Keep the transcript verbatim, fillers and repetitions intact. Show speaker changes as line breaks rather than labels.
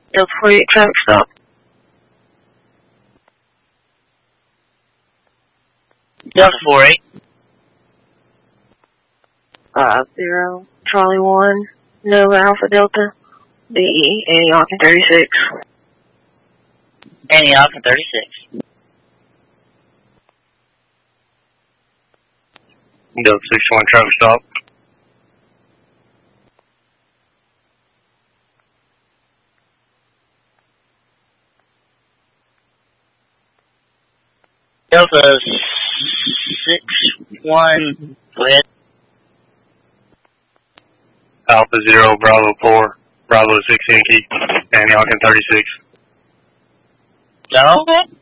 Delta forty-eight traffic stop.
Delta forty-eight.
Five zero Charlie one, Nova Alpha Delta, D E, Antioch and thirty-six.
Antioch and thirty-six.
Delta sixty-one traffic stop.
Delta six one, go ahead.
Alpha zero, Bravo four, Bravo six Yankee, Antioch and thirty-six.
No, okay.